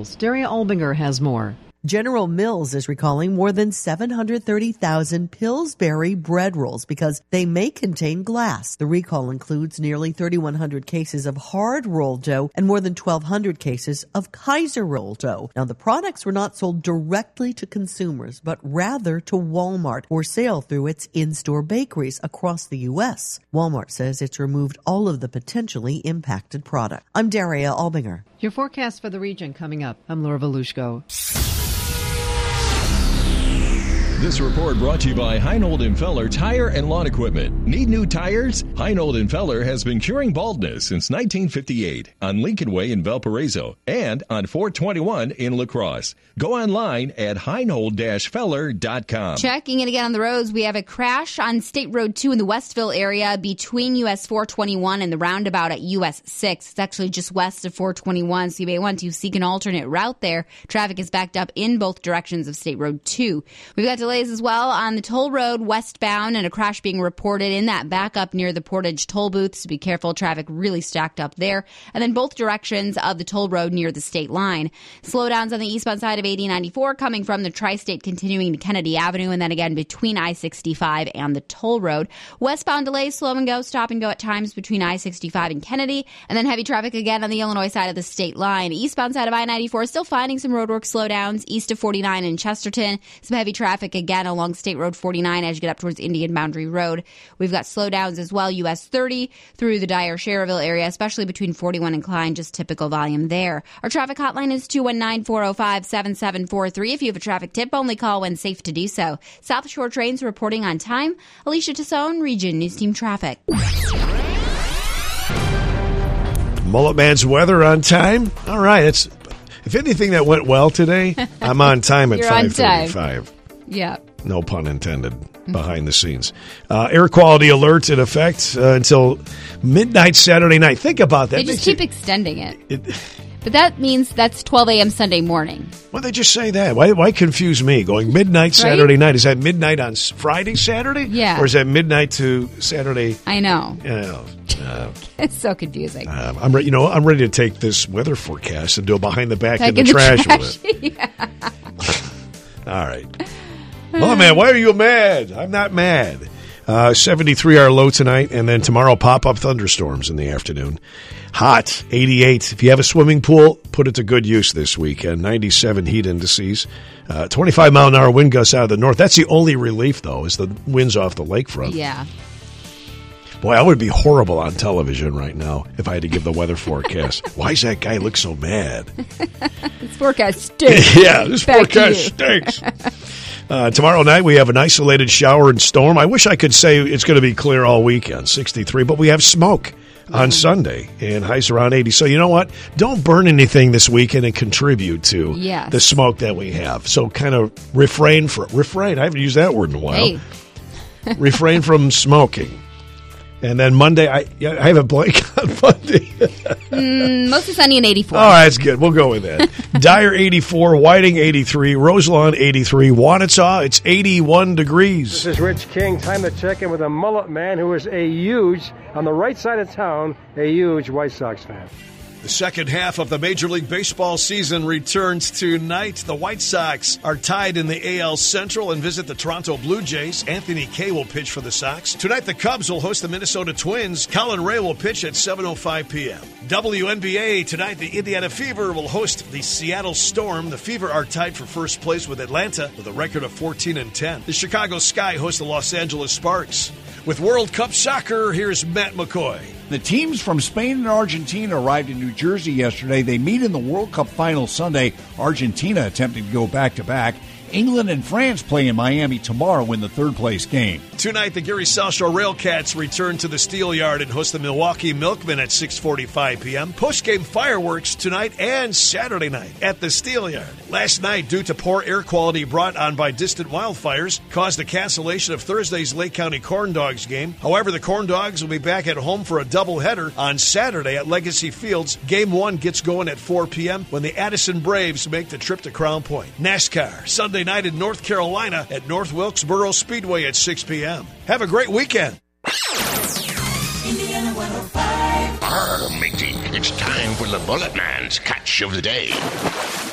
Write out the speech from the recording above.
Daria Albinger has more. General Mills is recalling more than 730,000 Pillsbury bread rolls because they may contain glass. The recall includes nearly 3,100 cases of hard roll dough and more than 1,200 cases of Kaiser roll dough. Now, the products were not sold directly to consumers, but rather to Walmart for sale through its in-store bakeries across the U.S. Walmart says it's removed all of the potentially impacted product. I'm Daria Albinger. Your forecast for the region coming up. I'm Laura Volushko. This report brought to you by Heinold & Feller Tire and Lawn Equipment. Need new tires? Heinold & Feller has been curing baldness since 1958 on Lincoln Way in Valparaiso and on 421 in La Crosse. Go online at heinold-feller.com. Checking in again on the roads, we have a crash on State Road 2 in the Westville area between US 421 and the roundabout at US 6. It's actually just west of 421, so you may want to seek an alternate route there. Traffic is backed up in both directions of State Road 2. We've got delays as well on the toll road westbound and a crash being reported in that backup near the Portage toll booth, so be careful. Traffic really stacked up there. And then both directions of the toll road near the state line. Slowdowns on the eastbound side of 8094 coming from the Tri-State continuing to Kennedy Avenue and then again between I-65 and the toll road. Westbound delays, slow and go, stop and go at times between I-65 and Kennedy, and then heavy traffic again on the Illinois side of the state line. Eastbound side of I-94 still finding some roadwork slowdowns east of 49 in Chesterton. Some heavy traffic again along State Road 49 as you get up towards Indian Boundary Road. We've got slowdowns as well, US 30 through the Dyer-Schererville area, especially between 41 and Klein, just typical volume there. Our traffic hotline is 219-405-7743. If you have a traffic tip, only call when safe to do so. South Shore trains reporting on time. Alicia Tassone, Region News Team Traffic. Mullet Man's weather on time. All right. If anything that went well today, I'm on time at 5:35. Yeah. No pun intended, behind the scenes. Air quality alert in effect until midnight Saturday night. Think about that. They just keep extending it. But that means that's 12 a.m. Sunday morning. Why they just say that? Why confuse me? Going midnight Saturday night. Is that midnight on Friday, Saturday? Yeah. Or is that midnight to Saturday? I know. It's so confusing. I'm ready to take this weather forecast and do a behind the back in the trash with it. Yeah. All right. Oh, man, why are you mad? I'm not mad. 73 our low tonight, and then tomorrow pop-up thunderstorms in the afternoon. Hot, 88. If you have a swimming pool, put it to good use this weekend. 97 heat indices. 25-mile-an-hour wind gusts out of the north. That's the only relief, though, is the winds off the lakefront. Yeah. Boy, I would be horrible on television right now if I had to give the weather forecast. Why does that guy look so mad? This forecast stinks. Yeah, this forecast stinks. Tomorrow night, we have an isolated shower and storm. I wish I could say it's going to be clear all weekend, 63, but we have smoke on Sunday, and highs around 80. So you know what? Don't burn anything this weekend and contribute to the smoke that we have. So kind of refrain. I haven't used that word in a while. Hey. Refrain from smoking. And then Monday, I have a blank on Monday. Mostly sunny and 84. All right, that's good. We'll go with that. Dyer, 84. Whiting, 83. Roselawn, 83. Wanatah, it's 81 degrees. This is Rich King. Time to check in with a mullet man who is on the right side of town, a huge White Sox fan. The second half of the Major League Baseball season returns tonight. The White Sox are tied in the AL Central and visit the Toronto Blue Jays. Anthony Kay will pitch for the Sox. Tonight, the Cubs will host the Minnesota Twins. Colin Ray will pitch at 7:05 p.m. WNBA, tonight, the Indiana Fever will host the Seattle Storm. The Fever are tied for first place with Atlanta with a record of 14-10. The Chicago Sky host the Los Angeles Sparks. With World Cup soccer, here's Matt McCoy. The teams from Spain and Argentina arrived in New Jersey yesterday. They meet in the World Cup final Sunday. Argentina attempting to go back-to-back. England and France play in Miami tomorrow in the third-place game. Tonight, the Gary South Shore Railcats return to the Steel Yard and host the Milwaukee Milkmen at 6:45 p.m. Postgame fireworks tonight and Saturday night at the Steel Yard. Last night, due to poor air quality brought on by distant wildfires, caused the cancellation of Thursday's Lake County Corn Dogs game. However, the Corn Dogs will be back at home for a doubleheader on Saturday at Legacy Fields. Game 1 gets going at 4 p.m. when the Addison Braves make the trip to Crown Point. NASCAR, Sunday night in North Carolina at North Wilkesboro Speedway at 6 p.m. Have a great weekend. Indiana 105. Matey, it's time for the Mullet Man's Catch of the Day.